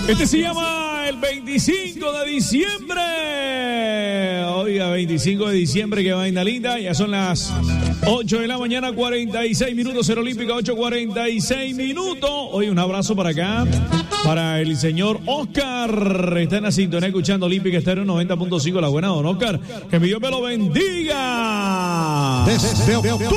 Este se llama el 25 de diciembre. Oiga, 25 de diciembre, qué vaina linda. Ya son las 8 de la mañana, 46 minutos, Cero Olímpica, 8:46 minutos. Hoy un abrazo para acá, para el señor Oscar. Está en la sintonía escuchando Olímpica Estéreo 90.5. La buena, don Oscar. Que mi Dios me lo bendiga. Desde octubre